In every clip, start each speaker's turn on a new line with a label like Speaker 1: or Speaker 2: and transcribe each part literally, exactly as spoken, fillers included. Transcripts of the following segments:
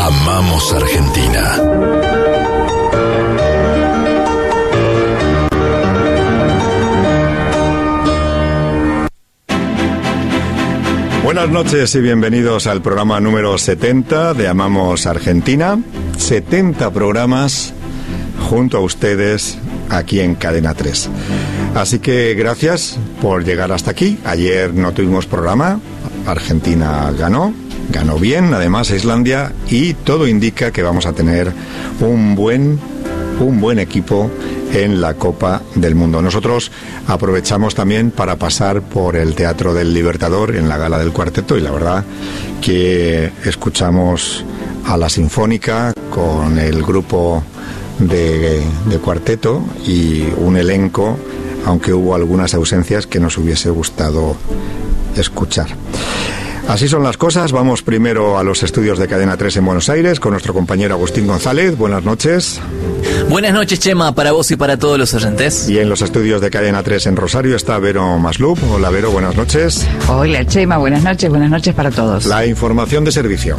Speaker 1: Amamos Argentina.
Speaker 2: Buenas noches y bienvenidos al programa número setenta de Amamos Argentina. setenta programas junto a ustedes aquí en Cadena tres. Así que gracias por llegar hasta aquí. Ayer no tuvimos programa, Argentina ganó, ganó bien, además Islandia, y todo indica que vamos a tener un buen, un buen equipo en la Copa del Mundo. Nosotros aprovechamos también para pasar por el Teatro del Libertador en la gala del cuarteto, y la verdad que escuchamos a la Sinfónica con el grupo de, de cuarteto y un elenco, aunque hubo algunas ausencias que nos hubiese gustado escuchar. Así son las cosas. Vamos primero a los estudios de Cadena tres en Buenos Aires con nuestro compañero Agustín González. Buenas noches.
Speaker 3: Buenas noches, Chema, para vos y para todos los oyentes.
Speaker 2: Y en los estudios de Cadena tres en Rosario está Vero Maslup. Hola, Vero, buenas noches.
Speaker 4: Hola, Chema, buenas noches, buenas noches para todos.
Speaker 2: La información de servicio.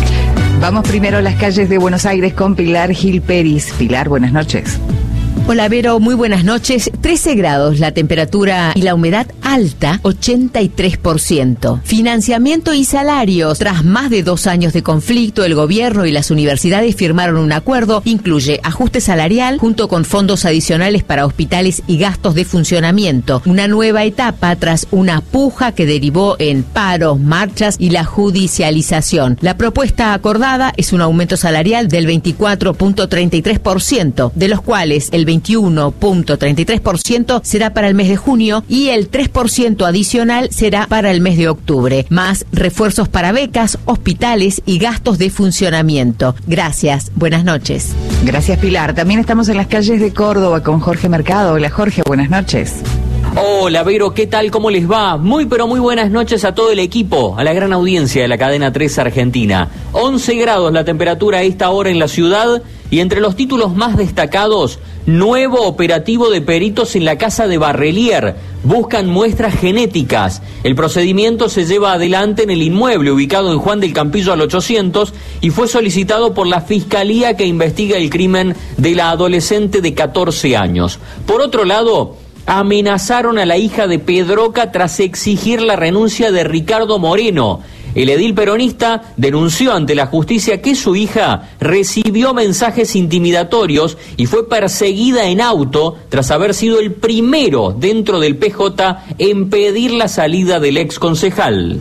Speaker 4: Vamos primero a las calles de Buenos Aires con Pilar Gil Peris. Pilar, buenas noches.
Speaker 5: Hola, Vero, muy buenas noches. trece grados la temperatura y la humedad alta, ochenta y tres por ciento. Financiamiento y salarios. Tras más de dos años de conflicto, el gobierno y las universidades firmaron un acuerdo. Incluye ajuste salarial junto con fondos adicionales para hospitales y gastos de funcionamiento. Una nueva etapa tras una puja que derivó en paros, marchas y la judicialización. La propuesta acordada es un aumento salarial del veinticuatro punto treinta y tres por ciento, de los cuales el veintiuno punto treinta y tres por ciento será para el mes de junio y el tres por ciento adicional será para el mes de octubre, más refuerzos para becas, hospitales y gastos de funcionamiento. Gracias, buenas noches.
Speaker 4: Gracias, Pilar. También estamos en las calles de Córdoba con Jorge Mercado. Hola, Jorge, buenas noches.
Speaker 6: Hola, Vero, ¿qué tal? ¿Cómo les va? Muy pero muy buenas noches a todo el equipo, a la gran audiencia de la Cadena tres Argentina. once grados la temperatura a esta hora en la ciudad, y entre los títulos más destacados, nuevo operativo de peritos en la casa de Barrelier. Buscan muestras genéticas. El procedimiento se lleva adelante en el inmueble ubicado en Juan del Campillo al ochocientos y fue solicitado por la Fiscalía que investiga el crimen de la adolescente de catorce años. Por otro lado, amenazaron a la hija de Pedroca tras exigir la renuncia de Ricardo Moreno. El edil peronista denunció ante la justicia que su hija recibió mensajes intimidatorios y fue perseguida en auto tras haber sido el primero dentro del P J en pedir la salida del ex concejal.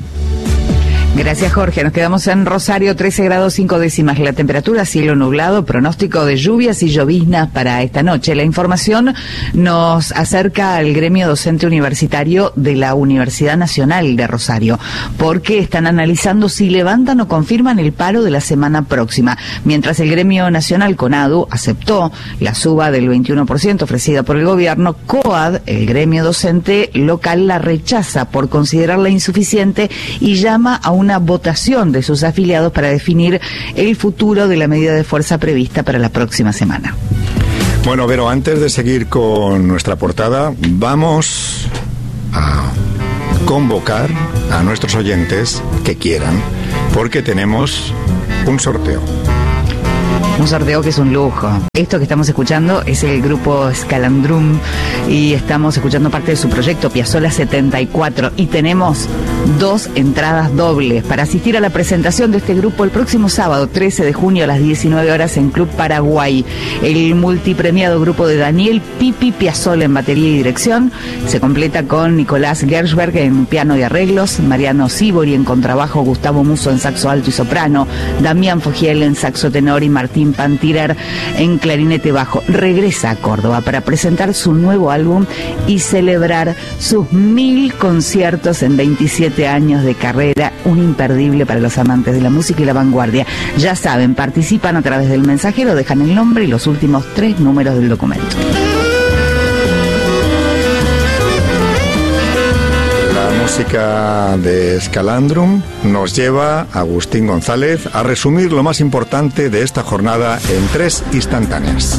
Speaker 4: Gracias, Jorge. Nos quedamos en Rosario, trece grados cinco décimas la temperatura, cielo nublado, pronóstico de lluvias y lloviznas para esta noche. La información nos acerca al gremio docente universitario de la Universidad Nacional de Rosario, porque están analizando si levantan o confirman el paro de la semana próxima. Mientras el gremio nacional CONADU aceptó la suba del veintiuno por ciento ofrecida por el gobierno, COAD, el gremio docente local, la rechaza por considerarla insuficiente y llama a un una votación de sus afiliados para definir el futuro de la medida de fuerza prevista para la próxima semana.
Speaker 2: Bueno, Vero, antes de seguir con nuestra portada, vamos a convocar a nuestros oyentes que quieran, porque tenemos un sorteo.
Speaker 4: Un sorteo que es un lujo. Esto que estamos escuchando es el grupo Scalandrum y estamos escuchando parte de su proyecto Piazzolla setenta y cuatro y tenemos dos entradas dobles para asistir a la presentación de este grupo el próximo sábado trece de junio a las diecinueve horas en Club Paraguay. El multipremiado grupo de Daniel Pipi Piazzolla en batería y dirección se completa con Nicolás Gershberg en piano y arreglos, Mariano Sibori en contrabajo, Gustavo Musso en saxo alto y soprano, Damián Fogiel en saxo tenor y Martín Pantirer en clarinete bajo. Regresa a Córdoba para presentar su nuevo álbum y celebrar sus mil conciertos en veintisiete años de carrera, un imperdible para los amantes de la música y la vanguardia. Ya saben, participan a través del mensajero, dejan el nombre y los últimos tres números del documento.
Speaker 2: La música de Scalandrum nos lleva, Agustín González, a resumir lo más importante de esta jornada en tres instantáneas.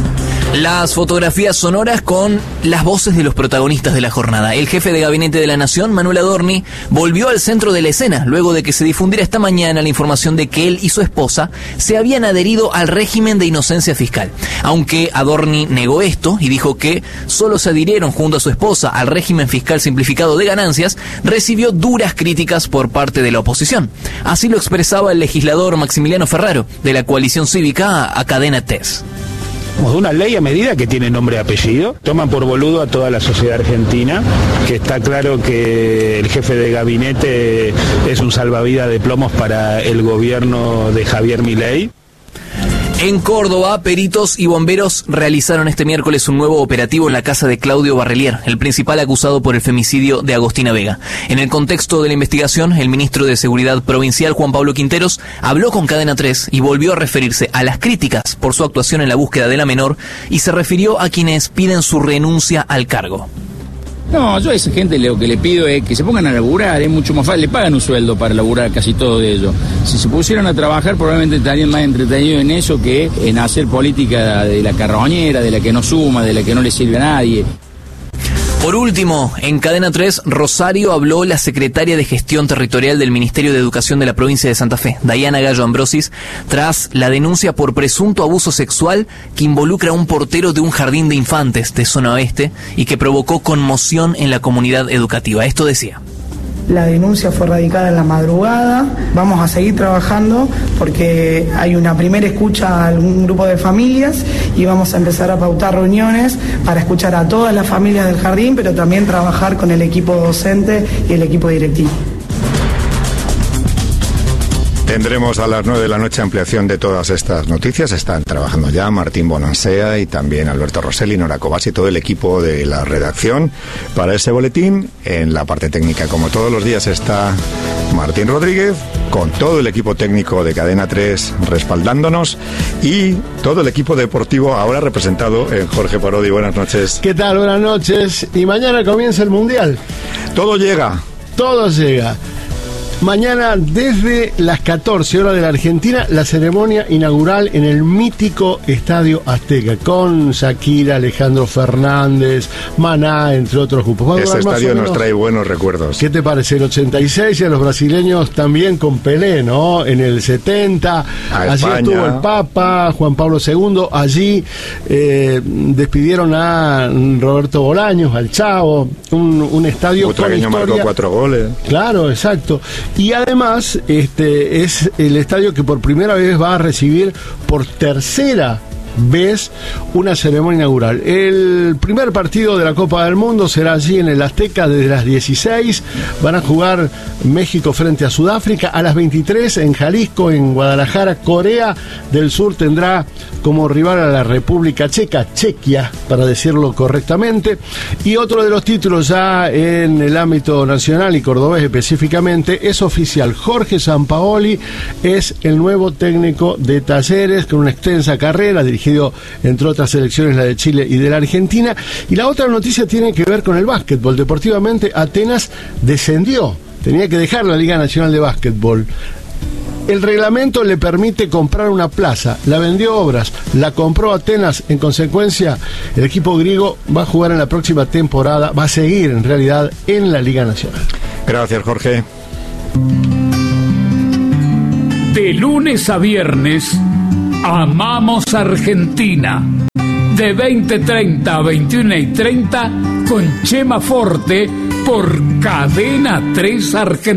Speaker 3: Las fotografías sonoras con las voces de los protagonistas de la jornada. El jefe de gabinete de la Nación, Manuel Adorni, volvió al centro de la escena luego de que se difundiera esta mañana la información de que él y su esposa se habían adherido al régimen de inocencia fiscal. Aunque Adorni negó esto y dijo que solo se adhirieron junto a su esposa al régimen fiscal simplificado de ganancias, recibió duras críticas por parte de la oposición. Así lo expresaba el legislador Maximiliano Ferraro, de la coalición cívica, a Cadena Tres.
Speaker 7: Una ley a medida que tiene nombre y apellido, toman por boludo a toda la sociedad argentina, que está claro que el jefe de gabinete es un salvavidas de plomos para el gobierno de Javier Milei.
Speaker 3: En Córdoba, peritos y bomberos realizaron este miércoles un nuevo operativo en la casa de Claudio Barrelier, el principal acusado por el femicidio de Agostina Vega. En el contexto de la investigación, el ministro de Seguridad Provincial, Juan Pablo Quinteros, habló con Cadena tres y volvió a referirse a las críticas por su actuación en la búsqueda de la menor y se refirió a quienes piden su renuncia al cargo.
Speaker 8: No, yo a esa gente lo que le pido es que se pongan a laburar, es mucho más fácil, le pagan un sueldo para laburar casi todo de ellos. Si se pusieran a trabajar probablemente estarían más entretenidos en eso que en hacer política de la carroñera, de la que no suma, de la que no le sirve a nadie.
Speaker 3: Por último, en Cadena tres, Rosario habló la secretaria de Gestión Territorial del Ministerio de Educación de la provincia de Santa Fe, Dayana Gallo Ambrosis, tras la denuncia por presunto abuso sexual que involucra a un portero de un jardín de infantes de zona oeste y que provocó conmoción en la comunidad educativa. Esto decía.
Speaker 9: La denuncia fue radicada en la madrugada. Vamos a seguir trabajando porque hay una primera escucha a algún grupo de familias y vamos a empezar a pautar reuniones para escuchar a todas las familias del jardín, pero también trabajar con el equipo docente y el equipo directivo.
Speaker 2: Tendremos a las nueve de la noche ampliación de todas estas noticias. Están trabajando ya Martín Bonansea y también Alberto Rosselli, Nora Cobas y todo el equipo de la redacción para ese boletín. En la parte técnica, como todos los días, está Martín Rodríguez, con todo el equipo técnico de Cadena tres respaldándonos y todo el equipo deportivo ahora representado en Jorge Parodi. Buenas noches.
Speaker 10: ¿Qué tal? Buenas noches. Y mañana comienza el Mundial.
Speaker 2: Todo llega.
Speaker 10: Todo llega. Mañana desde las catorce horas de la Argentina, la ceremonia inaugural en el mítico Estadio Azteca, con Shakira, Alejandro Fernández, Maná, entre otros grupos.
Speaker 2: Este estadio nos trae buenos recuerdos.
Speaker 10: ¿Qué te parece? El ochenta y seis y a los brasileños también con Pelé, ¿no? En el setenta,
Speaker 2: a
Speaker 10: allí
Speaker 2: España.
Speaker 10: Estuvo el Papa, Juan Pablo segundo, allí eh, despidieron a Roberto Bolaños, al Chavo, un, un estadio con historia.
Speaker 2: Marcó cuatro goles.
Speaker 10: Claro, exacto. Y además, este es el estadio que por primera vez va a recibir por tercera vez una ceremonia inaugural. El primer partido de la Copa del Mundo será allí en el Azteca desde las dieciséis. Van a jugar México frente a Sudáfrica. A las veintitrés en Jalisco, en Guadalajara, Corea del Sur tendrá como rival a la República Checa, Chequia, para decirlo correctamente. Y otro de los títulos ya en el ámbito nacional y cordobés específicamente es oficial. Jorge Sampaoli es el nuevo técnico de Talleres, con una extensa carrera, dirigido entre otras selecciones la de Chile y de la Argentina. Y la otra noticia tiene que ver con el básquetbol. Deportivamente, Atenas descendió, tenía que dejar la Liga Nacional de Básquetbol. El reglamento le permite comprar una plaza, la vendió Obras, la compró Atenas. En consecuencia, el equipo griego va a jugar en la próxima temporada, va a seguir en realidad en la Liga Nacional.
Speaker 2: Gracias, Jorge.
Speaker 11: De lunes a viernes, Amamos Argentina, de veinte treinta a veintiuno y treinta, con Chema Forte por Cadena tres Argentina.